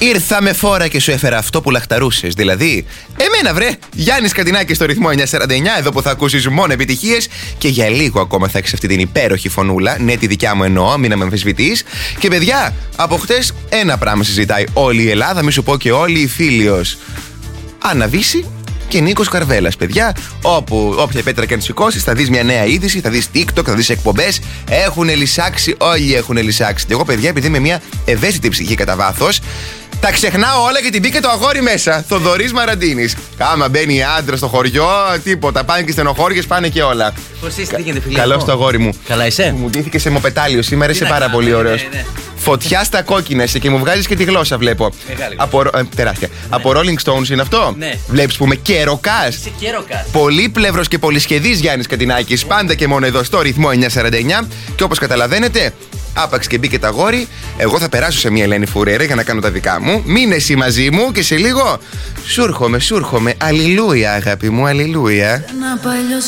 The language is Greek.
Ήρθα με φόρα και σου έφερα αυτό που λαχταρούσες. Δηλαδή, εμένα βρε, Γιάννης Κατινάκης στο ρυθμό 949, εδώ που θα ακούσεις μόνο επιτυχίες και για λίγο ακόμα θα έχεις αυτή την υπέροχη φωνούλα. Ναι, τη δικιά μου εννοώ, μην με αμφισβητείς. Και παιδιά, από χτες ένα πράγμα συζητάει όλη η Ελλάδα, μη σου πω και όλοι οι φίλοι. Άννα Βύση και Νίκος Καρβέλας, παιδιά. Όποια πέτρα και αν σηκώσεις, θα δεις μια νέα είδηση, θα δεις TikTok, θα δεις εκπομπές. Έχουν λυσάξει, όλοι έχουν λυσάξει. Και εγώ, παιδιά, επειδή είμαι μια ευαίσθητη ψυχή κατά βάθος, τα ξεχνάω όλα γιατί μπήκε το αγόρι μέσα. Θοδωρής Μαραντίνης. Άμα μπαίνει άντρα στο χωριό, τίποτα. Πάνε και στενοχώριες, πάνε και όλα. Πώς είσαι, τι γίνεται, φίλε? Καλώς το αγόρι μου. Καλά είσαι? Μου ντύθηκε σε μοπετάλιο σήμερα, είσαι πάρα πολύ ωραίος. Ναι. Φωτιά στα κόκκινα είσαι και μου βγάζεις και τη γλώσσα, βλέπω. Τεράστια. Ναι. Από Rolling Stones είναι αυτό? Ναι. Βλέπεις που είμαι καιροκάς. Είσαι καιροκάς. Πολύπλευρος και πολυσχεδής Γιάννης Κατινάκης. Πάντα και μόνο εδώ στο ρυθμό 949. Και όπως καταλαβαίνετε, άπαξ και μπήκε τα αγόρι, εγώ θα περάσω σε μια Ελένη Φουρέρα για να κάνω τα δικά μου. Μείνε εσύ μαζί μου και σε λίγο σου έρχομαι. Αλληλούια, αγάπη μου, αλληλούια.